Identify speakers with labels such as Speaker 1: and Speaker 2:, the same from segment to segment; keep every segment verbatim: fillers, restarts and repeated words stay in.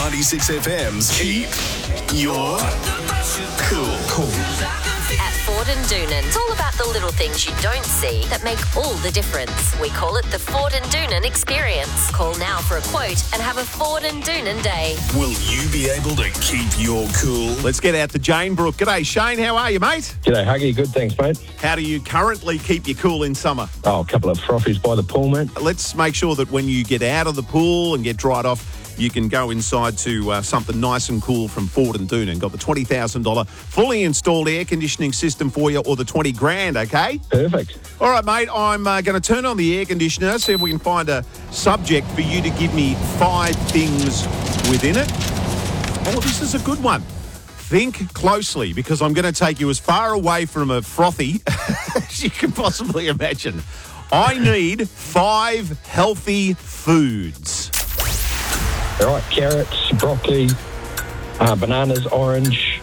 Speaker 1: ninety-six F M's Keep Your Cool. Cool.
Speaker 2: At Ford and Doonan, it's all about the little things you don't see that make all the difference. We call it the Ford and Doonan experience. Call now for a quote and have a Ford and Doonan day.
Speaker 1: Will you be able to keep your cool?
Speaker 3: Let's get out to Jane Brook. G'day, Shane. How are you, mate?
Speaker 4: G'day, Huggy. Good, thanks, mate.
Speaker 3: How do you currently keep your cool in summer?
Speaker 4: Oh, a couple of frothies by the pool, mate.
Speaker 3: Let's make sure that when you get out of the pool and get dried off, you can go inside to uh, something nice and cool from Ford and Doonan. Got the twenty thousand dollars fully installed air conditioning system for you, or the twenty grand, okay?
Speaker 4: Perfect.
Speaker 3: All right, mate, I'm uh, going to turn on the air conditioner, see if we can find a subject for you to give me five things within it. Oh, this is a good one. Think closely, because I'm going to take you as far away from a frothy as you can possibly imagine. I need five healthy foods.
Speaker 4: All right, carrots, broccoli, uh, bananas, orange,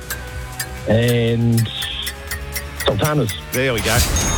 Speaker 4: and sultanas.
Speaker 3: There we go.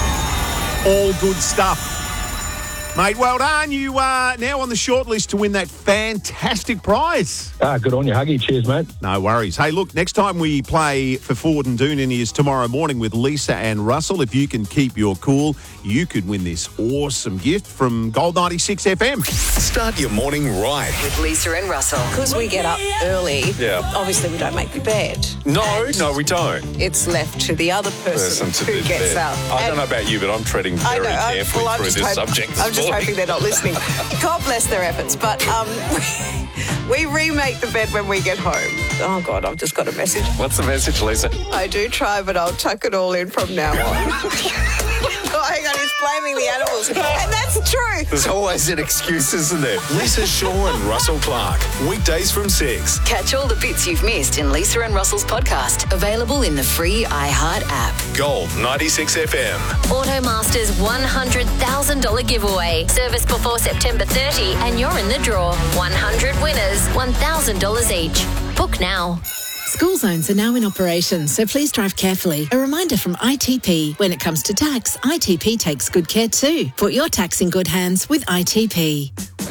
Speaker 3: All good stuff. Mate, well done. You are now on the short list to win that fantastic prize.
Speaker 4: Ah, good on you, Huggy. Cheers, mate.
Speaker 3: No worries. Hey, look, next time we play for Ford and Doonan is tomorrow morning with Lisa and Russell. If you can keep your cool, you could win this awesome gift from Gold ninety-six F M.
Speaker 1: Start your morning right.
Speaker 2: With Lisa and Russell.
Speaker 5: Because we get up early,
Speaker 6: Yeah.
Speaker 5: obviously we don't make the bed.
Speaker 6: No, no, we don't.
Speaker 5: It's left to the other person
Speaker 6: Person to
Speaker 5: who
Speaker 6: the
Speaker 5: gets
Speaker 6: bed.
Speaker 5: up.
Speaker 6: I don't
Speaker 5: And
Speaker 6: know about you, but I'm treading
Speaker 5: I
Speaker 6: very
Speaker 5: know, I-
Speaker 6: carefully
Speaker 5: well, I'm
Speaker 6: through
Speaker 5: just
Speaker 6: this
Speaker 5: hope-
Speaker 6: subject this
Speaker 5: I'm just
Speaker 6: morning.
Speaker 5: hoping they're not listening. God bless their efforts. But um, we, we remake the bed when we get home. Oh, God, I've just got a message.
Speaker 6: What's the message, Lisa?
Speaker 5: I do try, but I'll tuck it all in from now on. Oh, hang on, he's blaming the animals. And that's true.
Speaker 6: There's always an excuse, isn't there?
Speaker 1: Lisa Shaw and Russell Clark. Weekdays from six.
Speaker 2: Catch all the bits you've missed in Lisa and Russell's podcast. Available in the free iHeart app.
Speaker 1: Gold ninety-six F M.
Speaker 2: Automaster's one hundred thousand dollars giveaway. Service before September thirtieth and you're in the draw. one hundred winners, one thousand dollars each. Book now.
Speaker 7: School zones are now in operation, so please drive carefully. A reminder from I T P. When it comes to tax, I T P takes good care too. Put your tax in good hands with I T P.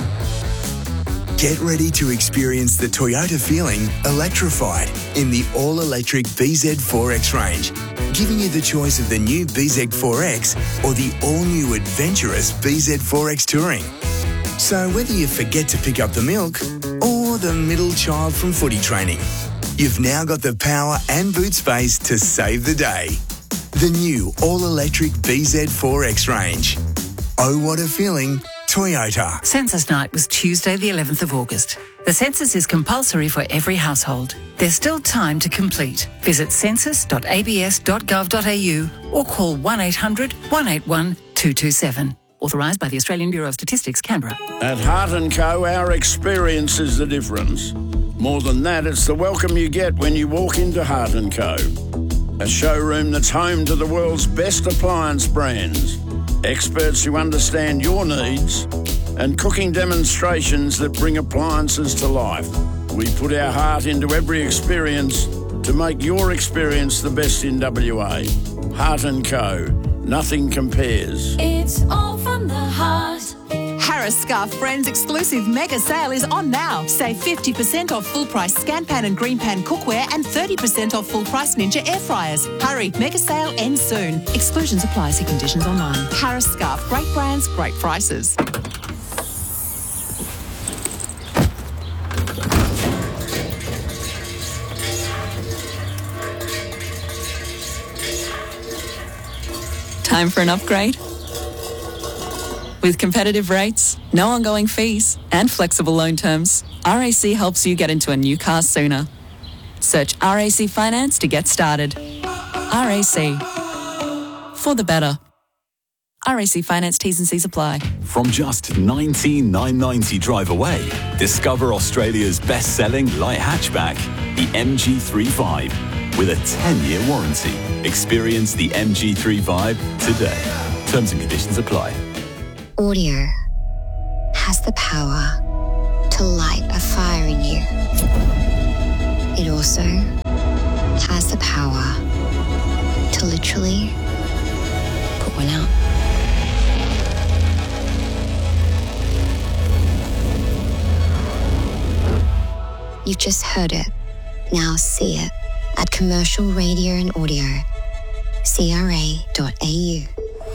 Speaker 8: Get ready to experience the Toyota feeling electrified in the all-electric B Z four X range, giving you the choice of the new B Z four X or the all-new adventurous B Z four X Touring. So whether you forget to pick up the milk or the middle child from footy training, you've now got the power and boot space to save the day. The new all-electric B Z four X range. Oh, what a feeling. Toyota.
Speaker 9: Census night was Tuesday the eleventh of August. The census is compulsory for every household. There's still time to complete. Visit census dot a b s dot gov dot a u or call one eight hundred, one eight one, two two seven. Authorised by the Australian Bureau of Statistics, Canberra.
Speaker 10: At Heart and Co, our experience is the difference. More than that, it's the welcome you get when you walk into Heart and Co. A showroom that's home to the world's best appliance brands, experts who understand your needs, and cooking demonstrations that bring appliances to life. We put our heart into every experience to make your experience the best in W A. Heart and Co. Nothing compares.
Speaker 11: It's all from the heart.
Speaker 12: Harris Scarf Friends exclusive mega sale is on now. Save fifty percent off full price Scan Pan and Green Pan cookware and thirty percent off full price Ninja air fryers. Hurry, mega sale ends soon. Exclusions apply. See conditions online. Harris Scarf, great brands, great prices.
Speaker 13: Time for an upgrade? With competitive rates, no ongoing fees, and flexible loan terms, R A C helps you get into a new car sooner. Search R A C Finance to get started. R A C. For the better. R A C Finance T's and C's apply.
Speaker 14: From just nineteen thousand nine hundred ninety drive away, discover Australia's best-selling light hatchback, the M G thirty-five, with a ten-year warranty. Experience the M G thirty-five today. Terms and conditions apply.
Speaker 15: Audio has the power to light a fire in you. It also has the power to literally put one out. You've just heard it. Now see it at Commercial Radio and Audio. C R A dot A U.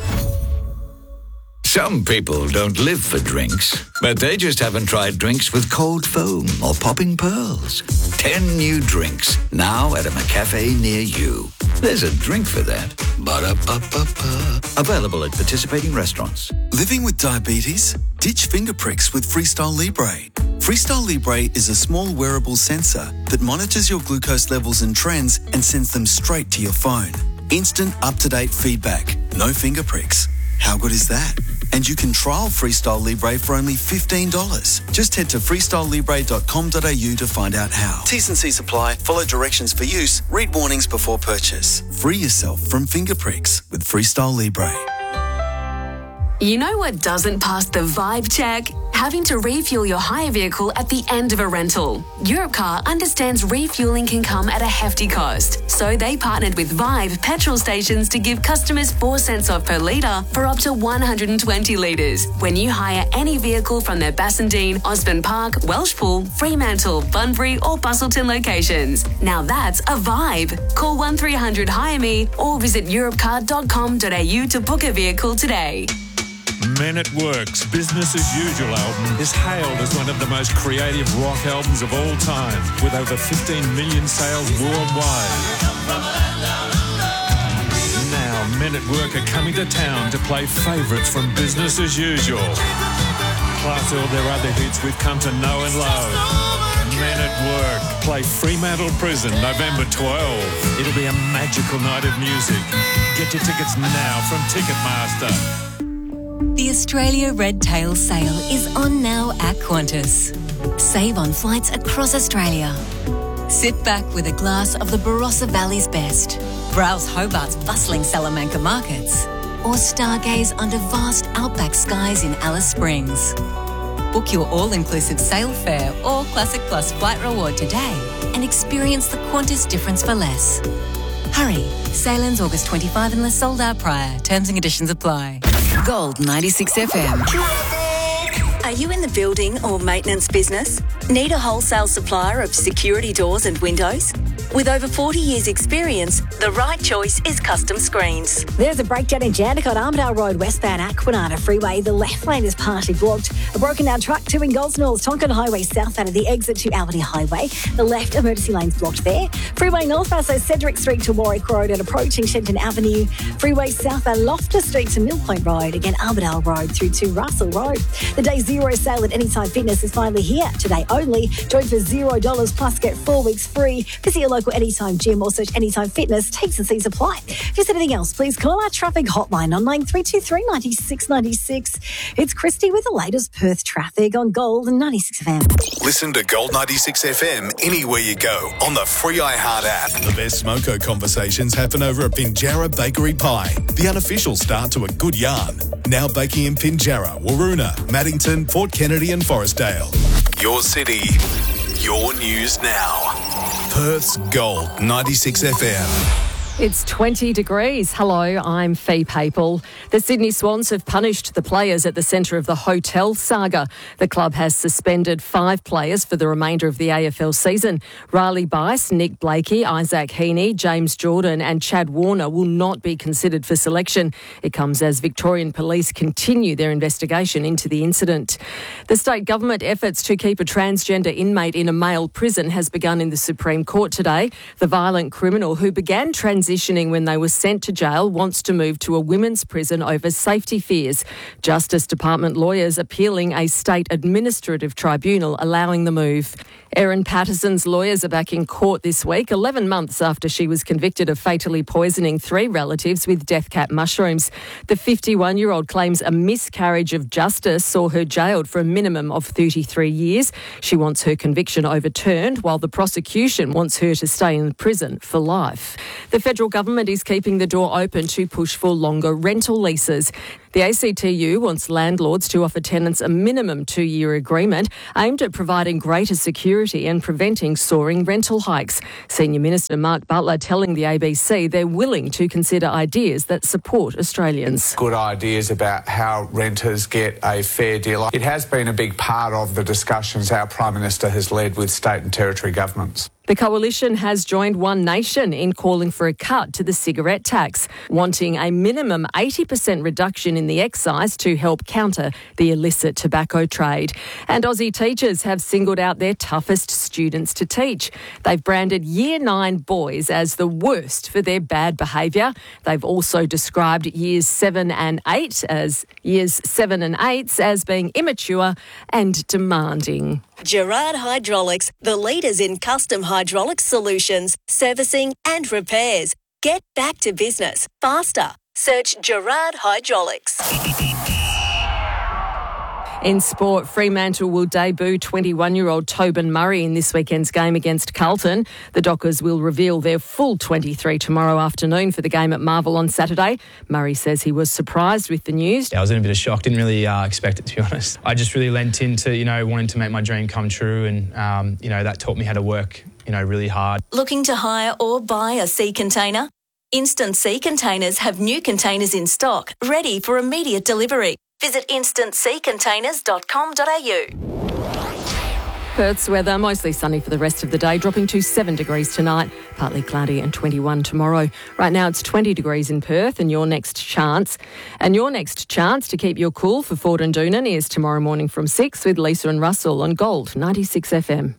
Speaker 16: Some people don't live for drinks, but they just haven't tried drinks with cold foam or popping pearls. Ten new drinks, now at a McCafe near you. There's a drink for that. Ba-da-ba-ba-ba. Available at participating restaurants.
Speaker 17: Living with diabetes? Ditch finger pricks with Freestyle Libre. Freestyle Libre is a small wearable sensor that monitors your glucose levels and trends and sends them straight to your phone. Instant, up-to-date feedback. No finger pricks. How good is that? And you can trial Freestyle Libre for only fifteen dollars. Just head to freestyle libre dot com dot a u to find out how. T's and C's apply. Follow directions for use. Read warnings before purchase. Free yourself from finger pricks with Freestyle Libre.
Speaker 18: You know what doesn't pass the vibe check? Having to refuel your hire vehicle at the end of a rental. Europcar understands refueling can come at a hefty cost, so they partnered with Vibe petrol stations to give customers four cents off per litre for up to one hundred twenty litres when you hire any vehicle from their Bassendean, Osborne Park, Welshpool, Fremantle, Bunbury or Bustleton locations. Now that's a vibe. Call one three hundred hire me or visit europcar dot com dot a u to book a vehicle today.
Speaker 19: Men at Work's Business as Usual album is hailed as one of the most creative rock albums of all time, with over fifteen million sales worldwide. Now, Men at Work are coming to town to play favourites from Business as Usual, plus all their other hits we've come to know and love. Men at Work play Fremantle Prison November twelfth. It'll be a magical night of music. Get your tickets now from Ticketmaster.
Speaker 20: The Australia Red Tail Sale is on now at Qantas. Save on flights across Australia. Sit back with a glass of the Barossa Valley's best. Browse Hobart's bustling Salamanca markets. Or stargaze under vast outback skies in Alice Springs. Book your all-inclusive sail fare or Classic Plus flight reward today and experience the Qantas difference for less. Hurry, sail ends August twenty-fifth unless sold out prior. Terms and conditions apply.
Speaker 9: Gold ninety-six F M.
Speaker 21: Are you in the building or maintenance business? Need a wholesale supplier of security doors and windows? With over forty years experience, the right choice is Custom Screens.
Speaker 22: There's a breakdown in Jandakot, Armidale Road, westbound Aquanata Freeway. The left lane is partially blocked. A broken down truck, two in Gosnells, Tonkin Highway southbound at the exit to Albany Highway. The left emergency lane's blocked there. Freeway northbound, so Cedric Street to Warwick Road and approaching Shenton Avenue. Freeway southbound Loftus Street to Mill Point Road. Again, Armidale Road through to Russell Road. The day zero sale at Anytime Fitness is finally here. Today only. Join for zero dollars plus get four weeks free. Visit your local Anytime Gym or search Anytime Fitness. Takes and C's apply. If there's anything else, please call our traffic hotline on nine three two three, nine six nine six. It's Christy with the latest Perth traffic on Gold ninety-six F M.
Speaker 1: Listen to Gold ninety-six F M anywhere you go on the free iHeart app. The best smoko conversations happen over at Pinjarra Bakery Pie, the unofficial start to a good yarn. Now baking in Pinjarra, Waroona, Maddington, Port Kennedy and Forestdale. Your city, your news now. Perth's Gold ninety-six F M.
Speaker 23: It's twenty degrees. Hello, I'm Fee Papel. The Sydney Swans have punished the players at the centre of the hotel saga. The club has suspended five players for the remainder of the A F L season. Riley Bice, Nick Blakey, Isaac Heaney, James Jordan and Chad Warner will not be considered for selection. It comes as Victorian Police continue their investigation into the incident. The state government efforts to keep a transgender inmate in a male prison has begun in the Supreme Court today. The violent criminal who began transitioning when they were sent to jail wants to move to a women's prison over safety fears. Justice Department lawyers appealing a state administrative tribunal allowing the move. Erin Patterson's lawyers are back in court this week, eleven months after she was convicted of fatally poisoning three relatives with death cap mushrooms. The fifty-one-year-old claims a miscarriage of justice saw her jailed for a minimum of thirty-three years. She wants her conviction overturned, while the prosecution wants her to stay in prison for life. The federal government is keeping the door open to push for longer rental leases. The The A C T U wants landlords to offer tenants a minimum two-year agreement aimed at providing greater security and preventing soaring rental hikes. Senior Minister Mark Butler telling the A B C they're willing to consider ideas that support Australians.
Speaker 3: Good ideas about how renters get a fair deal. It has been a big part of the discussions our Prime Minister has led with state and territory governments.
Speaker 23: The Coalition has joined One Nation in calling for a cut to the cigarette tax, wanting a minimum eighty percent reduction in the excise to help counter the illicit tobacco trade. And Aussie teachers have singled out their toughest students to teach. They've branded Year nine boys as the worst for their bad behaviour. They've also described Years seven and eight as Years seven and eights as being immature and demanding.
Speaker 21: Gerard Hydraulics, the leaders in custom hydraulic solutions, servicing and repairs. Get back to business faster. Search Gerard Hydraulics.
Speaker 23: In sport, Fremantle will debut twenty-one-year-old Tobin Murray in this weekend's game against Carlton. The Dockers will reveal their full twenty-three tomorrow afternoon for the game at Marvel on Saturday. Murray says he was surprised with the news.
Speaker 4: Yeah, I was in a bit of shock. Didn't really uh, expect it, to be honest. I just really lent into, you know, wanting to make my dream come true, and, um, you know, that taught me how to work, you know, really hard.
Speaker 21: Looking to hire or buy a sea container? Instant Sea Containers have new containers in stock, ready for immediate delivery. Visit instant sea containers dot com dot a u.
Speaker 23: Perth's weather, mostly sunny for the rest of the day, dropping to seven degrees tonight, partly cloudy and twenty-one tomorrow. Right now it's twenty degrees in Perth, and your next chance. And your next chance to keep your cool for Ford and Doonan is tomorrow morning from six with Lisa and Russell on Gold ninety-six F M.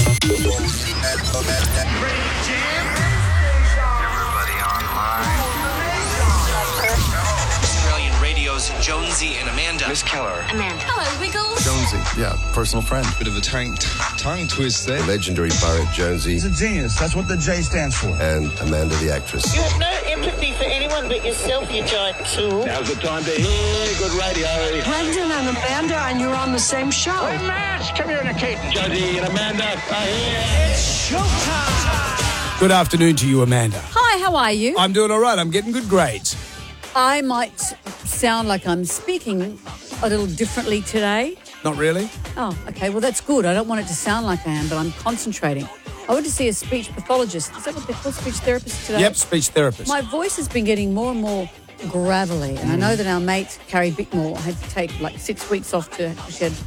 Speaker 5: Jonesy and Amanda.
Speaker 24: Miss Keller.
Speaker 5: Amanda.
Speaker 24: Hello,
Speaker 5: Wiggles.
Speaker 24: Jonesy. Yeah, personal friend.
Speaker 5: Bit of a tongue, tongue twist there.
Speaker 24: The legendary poet Jonesy.
Speaker 25: He's a genius. That's what the J stands for.
Speaker 24: And Amanda the actress.
Speaker 26: You have no empathy for anyone but yourself, you giant tool.
Speaker 24: Now's the time to hear good radio.
Speaker 26: Brendan and Amanda, and you're on the same show.
Speaker 25: Hey, Matt, come here, Kate.
Speaker 24: Jonesy and Amanda are here.
Speaker 25: It's showtime.
Speaker 27: Good afternoon to you, Amanda.
Speaker 28: Hi, how are you?
Speaker 27: I'm doing all right. I'm getting good grades.
Speaker 28: I might sound like I'm speaking a little differently today.
Speaker 27: Not really.
Speaker 28: Oh, okay. Well, that's good. I don't want it to sound like I am, but I'm concentrating. I went to see a speech pathologist. Is that what they call speech therapist today?
Speaker 27: Yep, speech therapist.
Speaker 28: My voice has been getting more and more gravelly, and mm. I know that our mate, Carrie Bickmore, had to take like six weeks off to, she had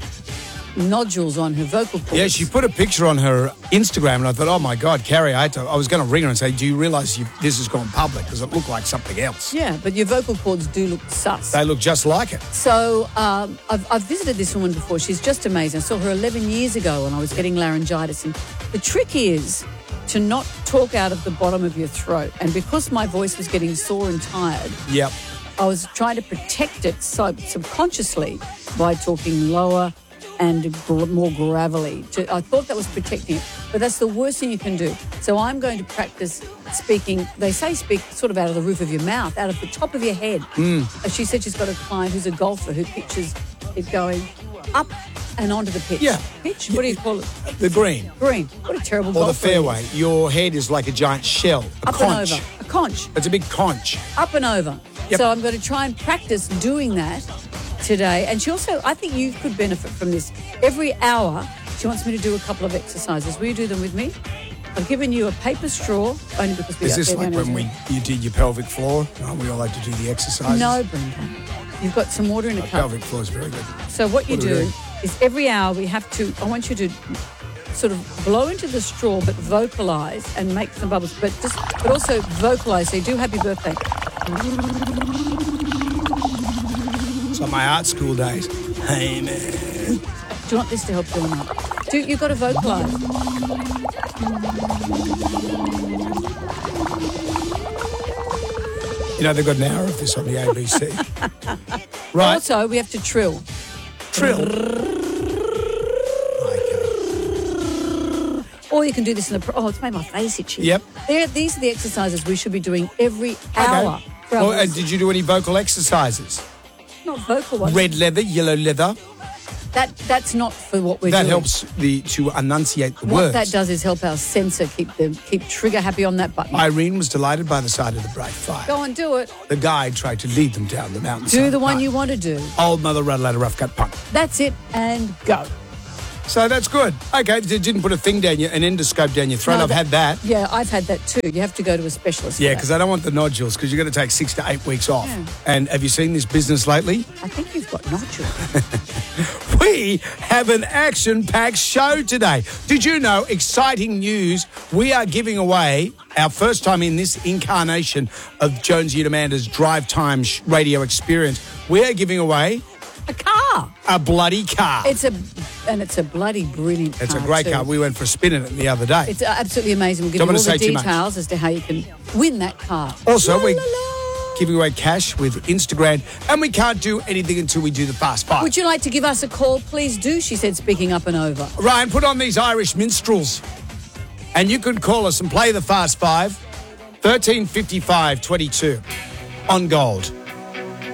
Speaker 28: nodules on her vocal cords.
Speaker 27: Yeah, she put a picture on her Instagram, and I thought, oh my God, Carrie, I, had to, I was going to ring her and say, do you realise you, this has gone public? Because it looked like something else.
Speaker 28: Yeah, but your vocal cords do look sus.
Speaker 27: They look just like it.
Speaker 28: So um, I've, I've visited this woman before. She's just amazing. I saw her eleven years ago when I was getting laryngitis. And the trick is to not talk out of the bottom of your throat. And because my voice was getting sore and tired,
Speaker 27: yep,
Speaker 28: I was trying to protect it sub- subconsciously by talking lower and gr- more gravelly. To, I thought that was protecting it, but that's the worst thing you can do. So I'm going to practice speaking. They say speak sort of out of the roof of your mouth, out of the top of your head.
Speaker 27: Mm.
Speaker 28: She said she's got a client who's a golfer who pictures it going up and onto the pitch.
Speaker 27: Yeah.
Speaker 28: Pitch? What do you call it?
Speaker 27: The green.
Speaker 28: Green. What a terrible
Speaker 27: Or
Speaker 28: golfer.
Speaker 27: the fairway. Your head is like a giant shell, a
Speaker 28: Up
Speaker 27: conch.
Speaker 28: and over. A conch.
Speaker 27: It's a big conch.
Speaker 28: Up and over.
Speaker 27: Yep.
Speaker 28: So I'm going to try and practice doing that today. And she also, I think you could benefit from this. Every hour, she wants me to do a couple of exercises. Will you do them with me? I've given you a paper straw, only because we
Speaker 27: Is
Speaker 28: are
Speaker 27: this like when we you did your pelvic floor? Oh, we all like to do the exercises.
Speaker 28: No, Brenda. You've got some water in a
Speaker 27: My
Speaker 28: cup.
Speaker 27: pelvic floor is very good.
Speaker 28: So what you
Speaker 27: What do
Speaker 28: do
Speaker 27: we do?
Speaker 28: is every hour we have to, I want you to sort of blow into the straw but vocalise and make some bubbles, but just but also vocalise. So you do happy birthday.
Speaker 27: It's like my art school days. Hey, man.
Speaker 28: Do you want this to help you or not? Do, you've got to vocalise.
Speaker 27: You know, they've got an hour of this on the A B C. Right.
Speaker 28: Also, we have to trill.
Speaker 27: Trill.
Speaker 28: Or you can do this in the... Pro- oh, it's made my face itchy.
Speaker 27: Yep.
Speaker 28: There, these are the exercises we should be doing every hour.
Speaker 27: Okay. Well, uh, did you do any vocal exercises?
Speaker 28: Not vocal ones.
Speaker 27: Red leather, yellow leather.
Speaker 28: That that's not for what we're
Speaker 27: that
Speaker 28: doing.
Speaker 27: helps the to enunciate the
Speaker 28: What
Speaker 27: words.
Speaker 28: that does is help our sensor keep the keep trigger happy on that button.
Speaker 27: Irene was delighted by the sight of the bright fire.
Speaker 28: Go and do it.
Speaker 27: The guide tried to lead them down the mountain.
Speaker 28: Do the one you want to do.
Speaker 27: Old Mother Rattle had a rough cut punk.
Speaker 28: That's it, and go.
Speaker 27: So that's good. Okay, they didn't put a thing down your, an endoscope down your throat.
Speaker 28: No,
Speaker 27: I've had that.
Speaker 28: Yeah, I've had that too. You have to go to a specialist.
Speaker 27: Yeah,
Speaker 28: for
Speaker 27: because
Speaker 28: that.
Speaker 27: I don't want the nodules because you're going to take six to eight weeks off.
Speaker 28: Yeah.
Speaker 27: And have you seen this business lately?
Speaker 28: I think you've got nodules.
Speaker 27: We have an action-packed show today. Did you know, exciting news, we are giving away our first time in this incarnation of Jonesy and Amanda's Drive Time sh- radio experience. We are giving away
Speaker 28: a car.
Speaker 27: A bloody car.
Speaker 28: It's a and it's a bloody brilliant
Speaker 27: It's
Speaker 28: car
Speaker 27: a great
Speaker 28: too.
Speaker 27: car. We went for a spin in it the other day.
Speaker 28: It's absolutely amazing. We'll give
Speaker 27: Don't
Speaker 28: you all
Speaker 27: want to
Speaker 28: the
Speaker 27: say too much.
Speaker 28: details as to how you can win that car.
Speaker 27: Also,
Speaker 28: La,
Speaker 27: we're
Speaker 28: la, la.
Speaker 27: giving away cash with Instagram, and we can't do anything until we do the Fast Five.
Speaker 28: Would you like to give us a call? Please do, she said, speaking up and over.
Speaker 27: Ryan, put on these Irish minstrels, and you can call us and play the Fast Five, thirteen fifty-five twenty-two on Gold.